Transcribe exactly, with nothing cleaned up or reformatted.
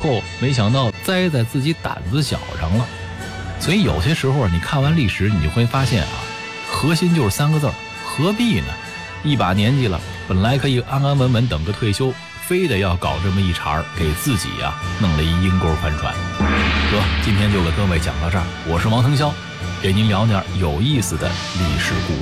后没想到栽在自己胆子小上了。所以有些时候你看完历史，你就会发现啊，核心就是三个字儿：何必呢？一把年纪了，本来可以安安稳稳等个退休，非得要搞这么一茬，给自己呀、啊、弄了一阴沟翻船。得，今天就给各位讲到这儿，我是王腾霄，给您聊点有意思的历史故事。